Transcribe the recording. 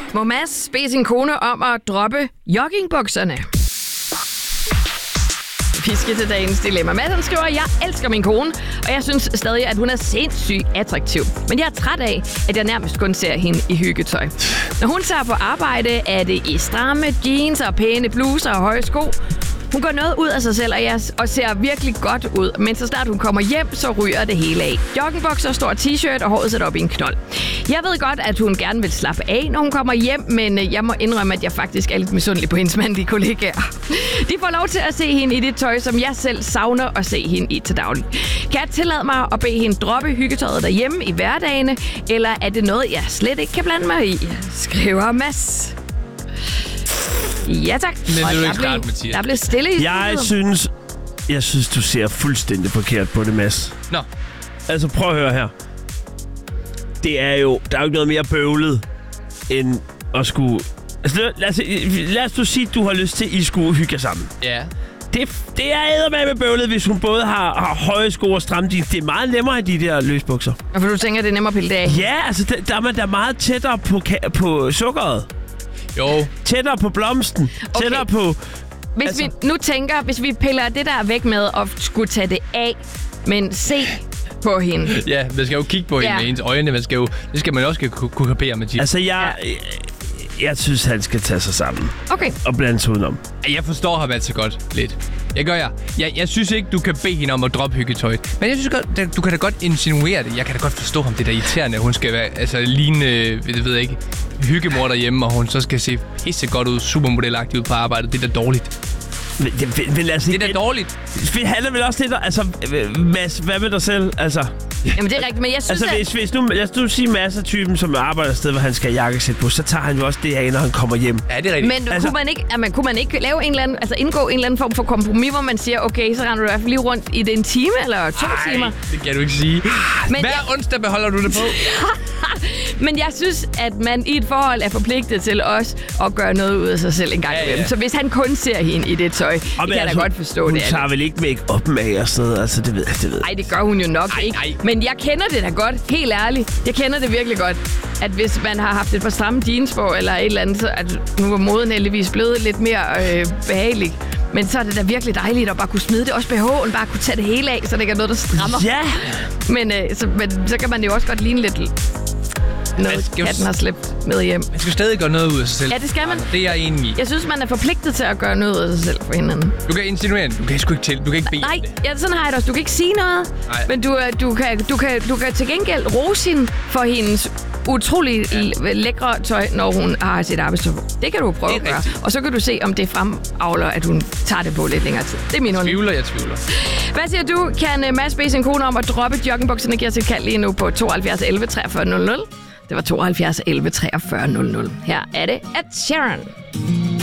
Må Mads bede sin kone om at droppe joggingbukserne? Vi skal til dagens dilemma. Mads skriver, jeg elsker min kone, og jeg synes stadig, at hun er sindssygt attraktiv. Men jeg er træt af, at jeg nærmest kun ser hende i hyggetøj. Når hun tager på arbejde, er det i stramme jeans og pæne bluser og høje sko. Hun går noget ud af sig selv og ser virkelig godt ud, men så snart hun kommer hjem, så ryger det hele af. Joggingbukser, stor t-shirt og håret sat op i en knold. Jeg ved godt, at hun gerne vil slappe af, når hun kommer hjem, men jeg må indrømme, at jeg faktisk er lidt misundelig på hendes mandlige kollegaer. De får lov til at se hende i det tøj, som jeg selv savner at se hende i til daglig. Kan jeg tillade mig at bede hende droppe hyggetøjet derhjemme i hverdagene, eller er det noget, jeg slet ikke kan blande mig i? Skriver Mads. Ja, tak. Men der blev stille i Jeg synes, du ser fuldstændig forkert på det, Mads. Nå. Altså, prøv at høre her. Der er jo ikke noget mere bøvlet, end at skulle... Altså, lad os sige, at du har lyst til, at I skulle hygge jer sammen. Ja. Det er eddermame bøvlet, hvis hun både har høje sko og stramme jeans. Det er meget nemmere i de der løsbukser. Og for du tænker, det er nemmere at pille det af? Ja, altså, der er man da meget tættere på sukkeret. Jo. Tættere på blomsten. Okay. Tættere på... Hvis vi piller det der væk med at skulle tage det af, men se på hende. Ja, man skal jo kigge på hende med hendes øjne. Det skal man også kunne kapere, Mathias. Altså, jeg synes, han skal tage sig sammen. Okay. Og blande sig udenom. Jeg forstår ham altså godt lidt. Jeg synes ikke, du kan bede hende om at droppe hyggetøjet. Men jeg synes godt, du kan da godt insinuere det. Jeg kan da godt forstå ham, det der irriterende. Hun skal være, ligne, ved jeg ikke, hyggemor derhjemme, og hun så skal se pisse godt ud, supermodelagtigt ud på arbejdet. Det er da dårligt. Altså, det er da dårligt. Det handler vel også lidt om... Altså, Mads, hvad med dig selv? Altså... Jamen, det er rigtigt, men jeg synes, hvis nu siger Mads er typen, som arbejder et sted, hvor han skal have jakkesæt på, så tager han jo også det af, når han kommer hjem. Ja, det er rigtigt. Men kunne man ikke lave en eller anden, indgå en eller anden form for kompromis, hvor man siger, okay, så render du i hvert fald lige rundt i det en time eller 2 timer? Det kan du ikke sige. Hver onsdag beholder du det på. Men jeg synes, at man i et forhold er forpligtet til også at gøre noget ud af sig selv en gang imellem. Så hvis han kun ser hende i det tøj, det kan jeg da godt forstå det. Hun tager vel ikke make-up'en af og sådan noget, altså det ved jeg. Nej, det gør hun jo nok ikke. Men jeg kender det da godt, helt ærligt. Jeg kender det virkelig godt, at hvis man har haft et par stramme jeans på, eller et eller andet, så at nu er moden heldigvis blevet lidt mere behagelig. Men så er det da virkelig dejligt at bare kunne smide det, også BH'en, bare kunne tage det hele af, så det ikke er noget, der strammer. Ja! Men så kan man jo også godt ligne lidt noget, katten har slæbt med hjem. Man skal stadig gøre noget ud af sig selv. Ja, det skal man. Det er jeg enig i. Jeg synes, man er forpligtet til at gøre noget ud af sig selv for hinanden. Du kan insinuere den. Du kan sgu ikke du kan ikke bede Nej, sådan har jeg det også. Du kan ikke sige noget. Nej. Men du kan til gengæld rose hende for hendes utrolig lækre tøj, når hun har sit arbejdstøj på. Det kan du prøve at gøre. Og så kan du se, om det fremavler, at hun tager det på lidt længere tid. Det er min holdning. Jeg tvivler. Hvad siger du? Kan Mads bede sin kone om at droppe joggingbukserne? Giver til kald lige nu på 72 11 43 00. Det var 72 11 43 00. Her er det Ed Sheeran.